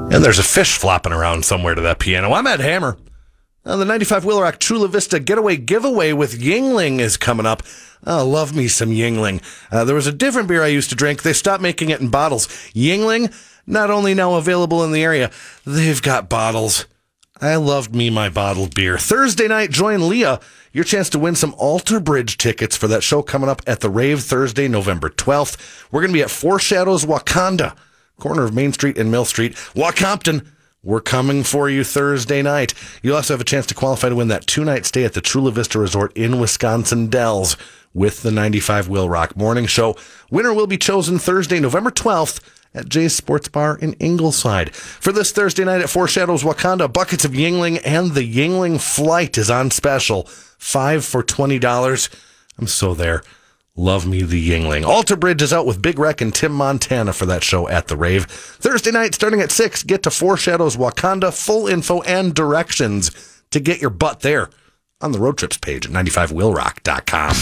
And there's a fish flopping around somewhere to that piano. I'm Ed Hammer. The 95 Wheel Rock Chula Vista Getaway Giveaway with Yuengling is coming up. Oh, love me some Yuengling. There was a different beer I used to drink. They stopped making it in bottles. Yuengling, not only now available in the area, they've got bottles. I loved me my bottled beer. Thursday night, join Leah. Your chance to win some Alter Bridge tickets for that show coming up at the Rave Thursday, November 12th. We're going to be at Four Shadows Wakanda, corner of Main Street and Mill Street. Wacompton, we're coming for you Thursday night. You'll also have a chance to qualify to win that 2-night stay at the Chula Vista Resort in Wisconsin Dells with the 95 Wheel Rock Morning Show. Winner will be chosen Thursday, November 12th at Jay's Sports Bar in Ingleside. For this Thursday night at Four Shadows Wakanda, buckets of Yuengling and the Yuengling Flight is on special. 5 for $20. I'm so there. Love me the Yuengling. Alter Bridge is out with Big Rec and Tim Montana for that show at the Rave. Thursday night, starting at 6, get to Four Shadows Wakanda. Full info and directions to get your butt there on the road trips page at 95wheelrock.com.